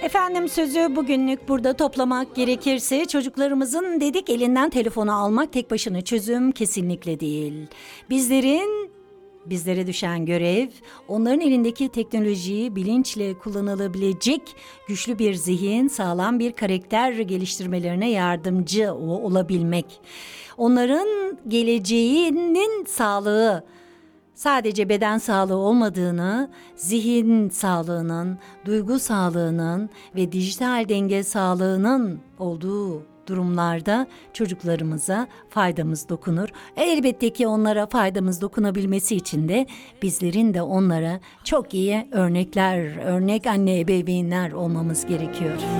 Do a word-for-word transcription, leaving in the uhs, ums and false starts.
Efendim sözü bugünlük burada toplamak gerekirse çocuklarımızın dedik elinden telefonu almak tek başına çözüm kesinlikle değil. Bizlerin Bizlere düşen görev, onların elindeki teknolojiyi bilinçle kullanılabilecek güçlü bir zihin, sağlam bir karakter geliştirmelerine yardımcı olabilmek. Onların geleceğinin sağlığı, sadece beden sağlığı olmadığını, zihin sağlığının, duygu sağlığının ve dijital denge sağlığının olduğu durumlarda çocuklarımıza faydamız dokunur. Elbette ki onlara faydamız dokunabilmesi için de bizlerin de onlara çok iyi örnekler, örnek anne ebeveynler olmamız gerekiyor.